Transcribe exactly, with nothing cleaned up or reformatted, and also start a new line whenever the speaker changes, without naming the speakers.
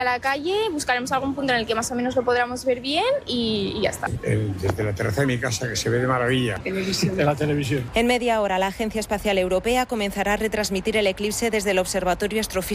A la calle, buscaremos algún punto en el que más o menos lo podamos ver bien y, y ya está.
El, desde la terraza de mi casa, que se ve de maravilla.
Televisión. De la televisión.
En media hora, la Agencia Espacial Europea comenzará a retransmitir el eclipse desde el Observatorio Astrofísico